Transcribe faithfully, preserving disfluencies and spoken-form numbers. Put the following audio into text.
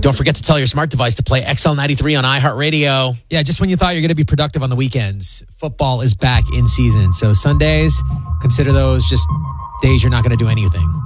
Don't forget to tell your smart device to play X L ninety-three on iHeartRadio. Yeah, just when you thought you're going to be productive on the weekends, football is back in season. So Sundays, consider those just days you're not going to do anything.